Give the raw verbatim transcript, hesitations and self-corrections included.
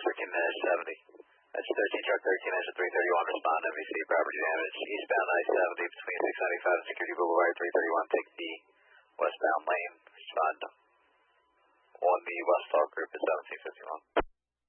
thirteen dash seventy. That's thirteen truck thirteen engine three thirty-one, respond M V C, property damage, eastbound I seventy between six ninety-five and Security Boulevard, three thirty-one, take the westbound lane, respond on the West Falk group at seventeen fifty-one.